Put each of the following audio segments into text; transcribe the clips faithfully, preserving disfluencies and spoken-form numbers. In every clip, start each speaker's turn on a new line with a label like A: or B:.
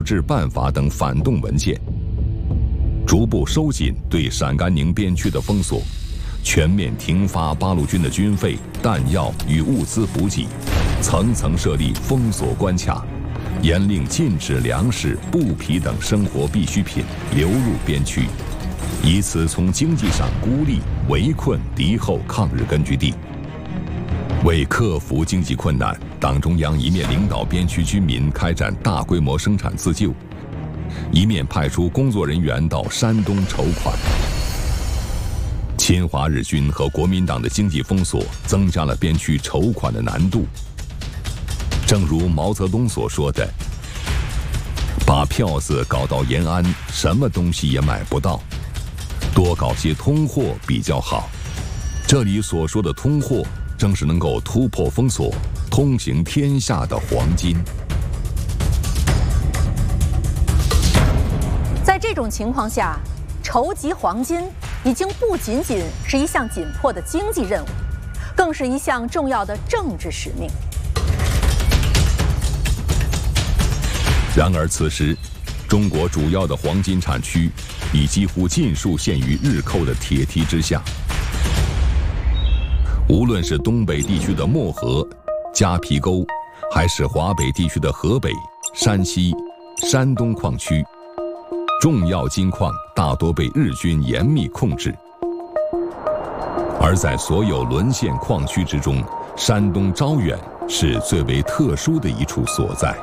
A: 治办法等反动文献，逐步收紧对陕甘宁边区的封锁，全面停发八路军的军费、弹药与物资补给，层层设立封锁关卡，严令禁止粮食、布匹等生活必需品流入边区，以此从经济上孤立围困敌后抗日根据地。为克服经济困难，党中央一面领导边区居民开展大规模生产自救，一面派出工作人员到山东筹款。侵华日军和国民党的经济封锁增加了边区筹款的难度。正如毛泽东所说的：“把票子搞到延安，什么东西也买不到，多搞些通货比较好。”这里所说的通货，正是能够突破封锁、通行天下的黄金。
B: 在这种情况下，筹集黄金已经不仅仅是一项紧迫的经济任务，更是一项重要的政治使命。
A: 然而，此时，中国主要的黄金产区已几乎尽数陷于日寇的铁蹄之下。无论是东北地区的漠河、夹皮沟，还是华北地区的河北、山西、山东矿区，重要金矿大多被日军严密控制。而在所有沦陷矿区之中，山东招远是最为特殊的一处所在。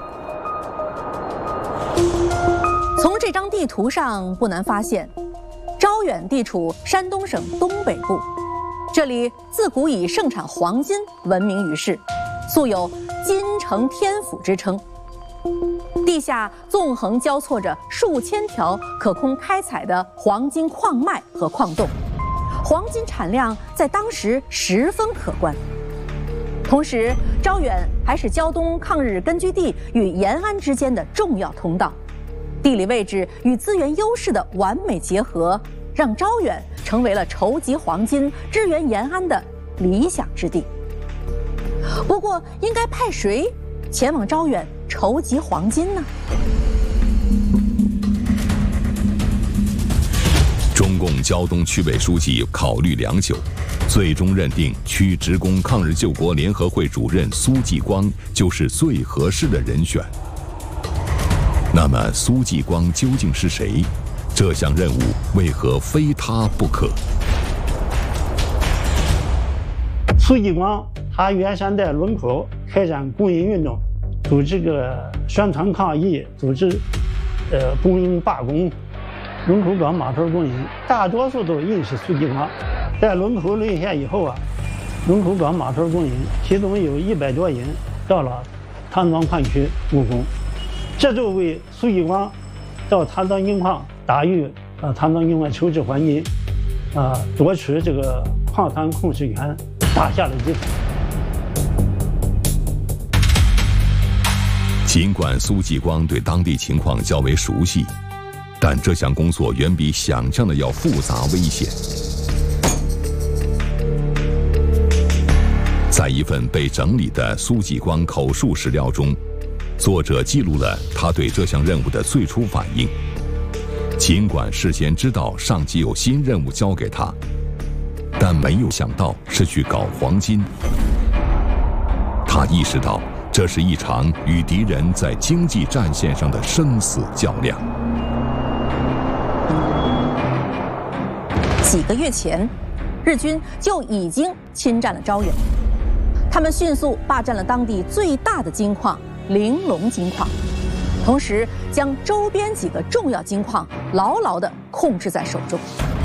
B: 从这张地图上不难发现，招远地处山东省东北部，这里自古以盛产黄金闻名于世，素有金城天府之称。地下纵横交错着数千条可供开采的黄金矿脉和矿洞，黄金产量在当时十分可观。同时，招远还是胶东抗日根据地与延安之间的重要通道，地理位置与资源优势的完美结合，让招远成为了筹集黄金、支援延安的理想之地。不过，应该派谁前往招远筹集黄金呢？
A: 中共胶东区委书记考虑良久，最终认定区职工抗日救国联合会主任苏继光就是最合适的人选。那么，苏继光究竟是谁？这项任务为何非他不可？
C: 苏继光他原先在龙口开展工人运动，组织个宣传抗议，组织呃工人罢工。龙口港码头工人大多数都认识苏继光。在龙口沦陷以后啊，龙口港码头工人其中有一百多人到了唐庄矿区务工，这就为苏继光到唐庄金矿打入啊唐庄金矿筹集黄金啊夺取这个矿山控制权打下了基础。
A: 尽管苏继光对当地情况较为熟悉，但这项工作远比想象的要复杂危险。在一份被整理的苏继光口述史料中，作者记录了他对这项任务的最初反应。尽管事先知道上级有新任务交给他，但没有想到是去搞黄金。他意识到这是一场与敌人在经济战线上的生死较量。
B: 几个月前，日军就已经侵占了招远，他们迅速霸占了当地最大的金矿玲珑金矿，同时将周边几个重要金矿牢牢地控制在手中。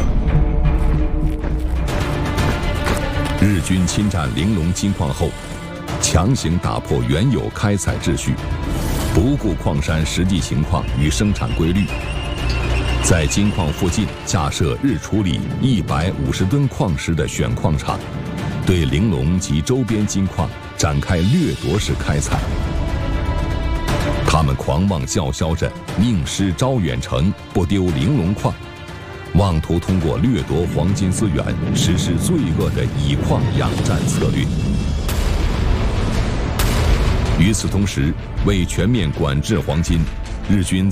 A: 日军侵占玲珑金矿后，强行打破原有开采秩序，不顾矿山实际情况与生产规律，在金矿附近架设日处理一百五十吨矿石的选矿场，对玲珑及周边金矿展开掠夺式开采。他们狂妄叫嚣着宁失招远城，不丢玲珑矿，妄图通过掠夺黄金资源实施罪恶的以矿养战策略。与此同时，为全面管制黄金， 日军